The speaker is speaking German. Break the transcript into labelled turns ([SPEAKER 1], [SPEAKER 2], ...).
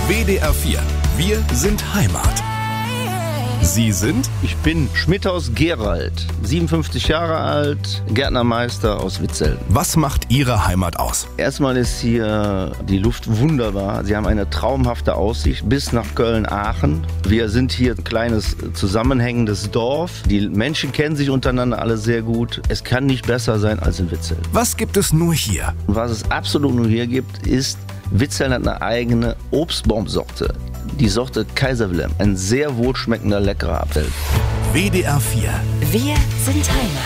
[SPEAKER 1] WDR 4. Wir sind Heimat. Sie sind?
[SPEAKER 2] Ich bin Schmidthaus Gerald, 57 Jahre alt, Gärtnermeister aus Witzeln.
[SPEAKER 1] Was macht Ihre Heimat aus?
[SPEAKER 2] Erstmal ist hier die Luft wunderbar. Sie haben eine traumhafte Aussicht bis nach Köln-Aachen. Wir sind hier ein kleines zusammenhängendes Dorf. Die Menschen kennen sich untereinander alle sehr gut. Es kann nicht besser sein als in Witzeln.
[SPEAKER 1] Was gibt es nur hier?
[SPEAKER 2] Was es absolut nur hier gibt, ist, Witzeln hat eine eigene Obstbaumsorte. Die Sorte Kaiser Wilhelm. Ein sehr wohlschmeckender, leckerer Apfel.
[SPEAKER 1] WDR 4.
[SPEAKER 3] Wir sind Heimat.